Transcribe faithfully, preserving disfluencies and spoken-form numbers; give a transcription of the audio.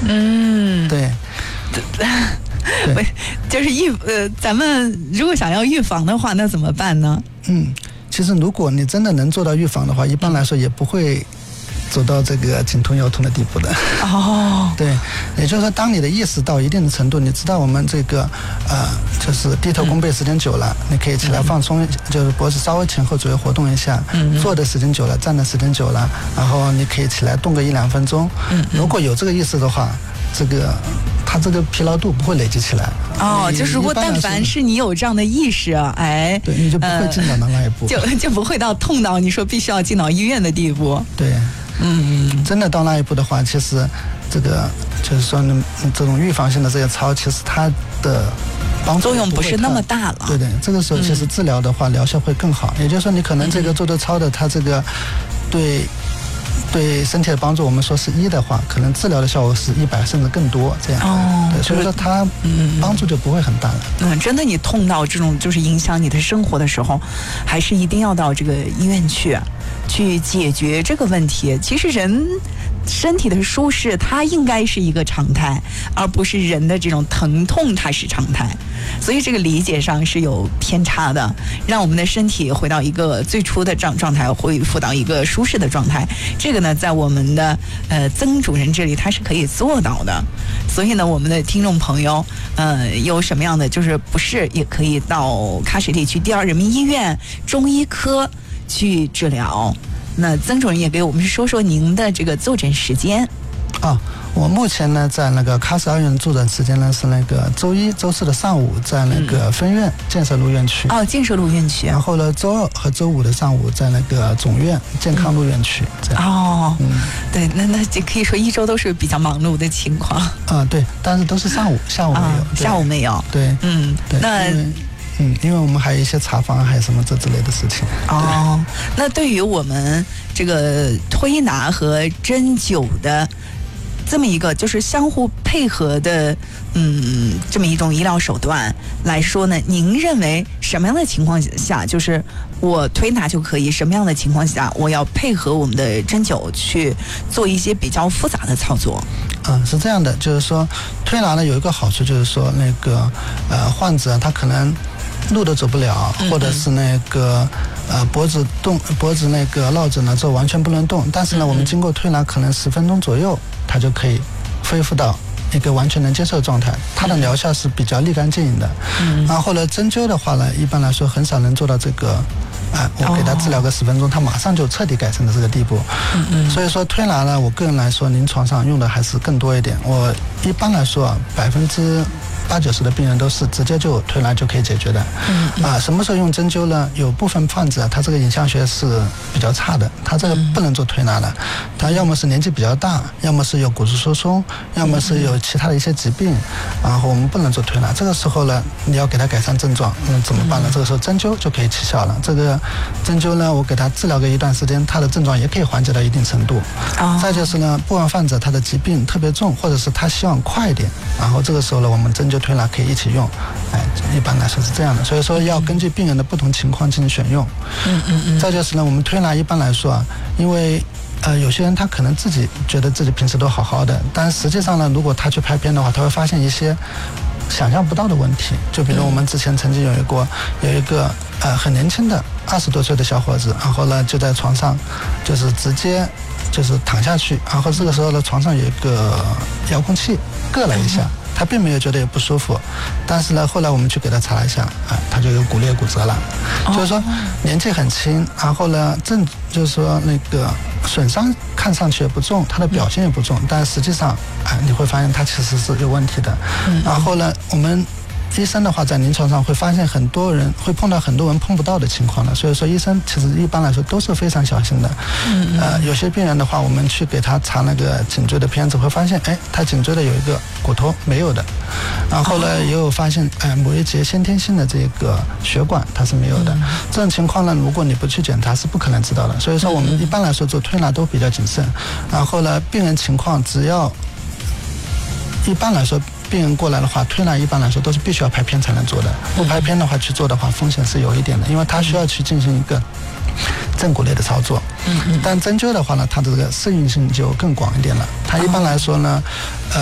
嗯， 对。 不，就是预呃，咱们如果想要预防的话，那怎么办呢？ 嗯，其实如果你真的能做到预防的话，一般来说也不会走到这个颈痛腰痛的地步的。 哦， 对，也就是说，当你的意识到一定的程度，你知道我们这个呃，就是低头弓背时间久了，嗯、你可以起来放松，就是脖子稍微前后左右活动一下。嗯，坐的时间久了，站的时间久了，然后你可以起来动个一两分钟。嗯，如果有这个意识的话，这个它这个疲劳度不会累积起来。 哦，就是如果但凡是你有这样的意识，哎， 对，你就不会进到那一步， 呃、就就不会到痛到你说必须要进到医院的地步。 对。嗯，真的到那一步的话，其实这个就是说，这种预防性的这些操，其实它的帮助作用不是那么大了。 对对，这个时候其实治疗的话，疗效会更好。也就是说，你可能这个做做操的，它这个对对身体的帮助，我们说是一的话，可能治疗的效果是一百甚至更多这样。哦，对，所以说它帮助就不会很大了。 嗯，真的，你痛到这种就是影响你的生活的时候，还是一定要到这个医院去。去解决这个问题。其实人身体的舒适它应该是一个常态，而不是人的这种疼痛它是常态，所以这个理解上是有偏差的。让我们的身体回到一个最初的状状态，恢复到一个舒适的状态，这个呢在我们的呃曾主任这里他是可以做到的。所以呢我们的听众朋友呃有什么样的就是不适，也可以到喀什地区第二人民医院中医科去治疗。那曾主任也给我们说说您的这个坐诊时间。 啊，我目前呢在那个喀什二院坐诊时间呢是那个周一、周四的上午在那个分院、嗯、建设路院区。 哦，建设路院区。 然后呢，周二和周五的上午在那个总院健康路院区。这样。 哦，嗯，对，那那就可以说一周都是比较忙碌的情况。 啊，对，但是都是上午，下午没有。啊、 下午没有。 对， 嗯， 对， 那。 嗯，因为我们还有一些查房，还有什么这之类的事情。 哦，那对于我们这个推拿和针灸的这么一个就是相互配合的，嗯，这么一种医疗手段来说呢，您认为什么样的情况下，就是我推拿就可以？什么样的情况下，我要配合我们的针灸去做一些比较复杂的操作？ 嗯，是这样的，就是说推拿呢有一个好处，就是说那个呃患者他可能路都走不了，或者是那个呃脖子动脖子那个落枕了之后完全不能动，但是呢，我们经过推拿可能十分钟左右，它就可以恢复到一个完全能接受的状态。它的疗效是比较立竿见影的。嗯，然后呢，针灸的话呢，一般来说很少能做到这个。啊，我给他治疗个十分钟，他马上就彻底改善的这个地步。嗯嗯。所以说推拿呢，我个人来说，临床上用的还是更多一点。我一般来说啊，百分之八九十的病人都是直接就推拿就可以解决的。嗯嗯。啊，什么时候用针灸呢？有部分患者他这个影像学是比较差的，他这个不能做推拿的。他要么是年纪比较大，要么是有骨质疏松，要么是有其他的一些疾病，然后我们不能做推拿。这个时候呢，你要给他改善症状，那怎么办呢？这个时候针灸就可以起效了。这个针灸呢，我给他治疗个一段时间，他的症状也可以缓解到一定程度。哦。再就是呢，部分患者他的疾病特别重，或者是他希望快一点，然后这个时候呢，我们针灸推拿可以一起用。哎，一般来说是这样的，所以说要根据病人的不同情况进行选用。嗯嗯嗯。再就是呢，我们推拿一般来说啊，因为呃有些人他可能自己觉得自己平时都好好的，但实际上呢，如果他去拍片的话，他会发现一些想象不到的问题。就比如我们之前曾经有一个有一个呃很年轻的二十多岁的小伙子，然后呢就在床上就是直接就是躺下去，然后这个时候呢床上有一个遥控器硌了一下，他并没有觉得有不舒服，但是呢后来我们去给他查了一下，啊，他就有骨裂骨折了。就是说年纪很轻，然后呢正就是说那个损伤看上去也不重，他的表现也不重，但实际上啊你会发现他其实是有问题的。然后呢我们医生的话在临床上会发现很多人会碰到很多人碰不到的情况的，所以说医生其实一般来说都是非常小心的。嗯呃，有些病人的话，我们去给他查那个颈椎的片子，会发现，哎，他颈椎的有一个骨头没有的，然后呢，也有发现，哎，某一节先天性的这个血管它是没有的。嗯、这种情况呢，如果你不去检查，是不可能知道的。所以说，我们一般来说做推拿都比较谨慎。然后呢，病人情况只要一般来说。病人过来的话，推拿一般来说都是必须要拍片才能做的，不拍片的话去做的话，风险是有一点的，因为他需要去进行一个正骨类的操作。嗯嗯。但针灸的话呢，它的这个适应性就更广一点了。它一般来说呢，呃。